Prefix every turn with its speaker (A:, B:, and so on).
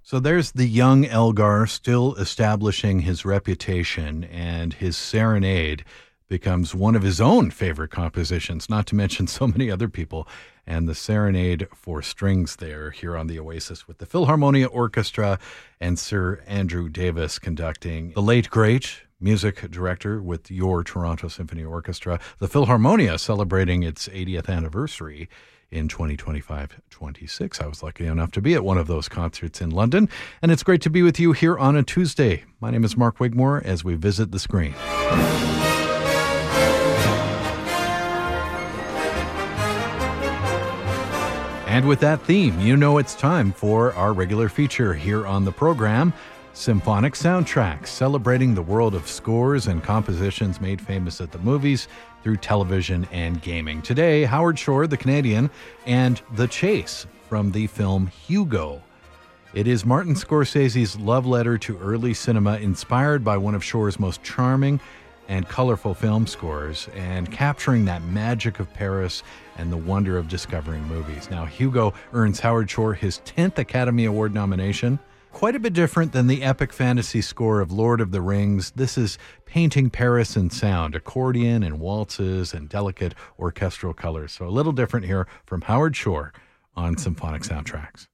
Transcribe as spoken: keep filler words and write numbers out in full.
A: So there's the young Elgar still establishing his reputation, and his Serenade becomes one of his own favorite compositions, not to mention so many other people. And the Serenade for Strings there here on the Oasis with the Philharmonia Orchestra and Sir Andrew Davis conducting. The late, great music director with your Toronto Symphony Orchestra. The Philharmonia celebrating its eightieth anniversary in twenty twenty-five twenty-six. I was lucky enough to be at one of those concerts in London, and it's great to be with you here on a Tuesday. My name is Mark Wigmore as we visit the screen. And with that theme, you know it's time for our regular feature here on the program, Symphonic Soundtracks, celebrating the world of scores and compositions made famous at the movies, through television and gaming. Today, Howard Shore, the Canadian, and The Chase from the film Hugo. It is Martin Scorsese's love letter to early cinema, inspired by one of Shore's most charming and colorful film scores, and capturing that magic of Paris and the wonder of discovering movies. Now, Hugo earns Howard Shore his tenth Academy Award nomination. Quite a bit different than the epic fantasy score of Lord of the Rings. This is painting Paris in sound, accordion and waltzes and delicate orchestral colors. So a little different here from Howard Shore on Symphonic Soundtracks.